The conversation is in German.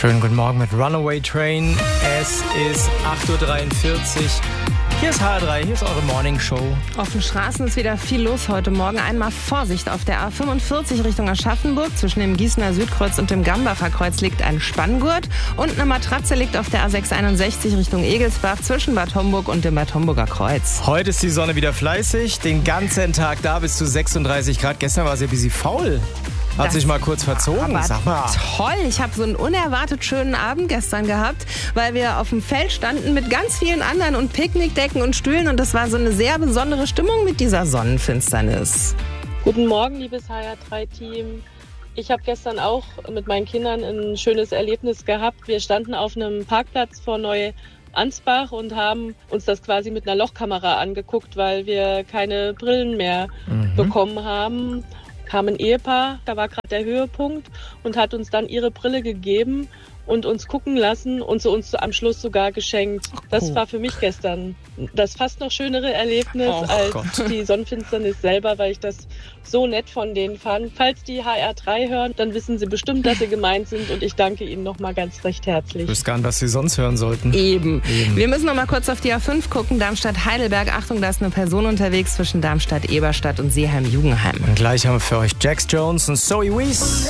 Schönen guten Morgen mit Runaway Train. Es ist 8.43 Uhr. Hier ist HR3, hier ist eure Morning Show. Auf den Straßen ist wieder viel los heute Morgen. Einmal Vorsicht auf der A45 Richtung Aschaffenburg. Zwischen dem Gießener Südkreuz und dem Gambacher Kreuz liegt ein Spanngurt. Und eine Matratze liegt auf der A661 Richtung Egelsbach zwischen Bad Homburg und dem Bad Homburger Kreuz. Heute ist die Sonne wieder fleißig. Den ganzen Tag da bis zu 36 Grad. Gestern war sie ein bisschen faul. Hat sich mal kurz verzogen, sag mal. Toll, ich habe so einen unerwartet schönen Abend gestern gehabt, weil wir auf dem Feld standen mit ganz vielen anderen und Picknickdecken und Stühlen und das war so eine sehr besondere Stimmung mit dieser Sonnenfinsternis. Guten Morgen, liebes HR3-Team. Ich habe gestern auch mit meinen Kindern ein schönes Erlebnis gehabt. Wir standen auf einem Parkplatz vor Neu-Ansbach und haben uns das quasi mit einer Lochkamera angeguckt, weil wir keine Brillen mehr bekommen haben. Kam ein Ehepaar, da war gerade der Höhepunkt und hat uns dann ihre Brille gegeben und uns gucken lassen und sie uns am Schluss sogar geschenkt. Das war für mich gestern das fast noch schönere Erlebnis als die Sonnenfinsternis selber, weil ich das so nett von denen fand. Falls die HR3 hören, dann wissen sie bestimmt, dass sie gemeint sind und ich danke ihnen nochmal ganz recht herzlich. Ich wüsste gar nicht, was sie sonst hören sollten. Eben. Wir müssen noch mal kurz auf die A5 gucken. Darmstadt-Heidelberg. Achtung, da ist eine Person unterwegs zwischen Darmstadt-Eberstadt und Seeheim-Jugenheim. Und gleich haben wir für euch Jax Jones und Zoe Wees.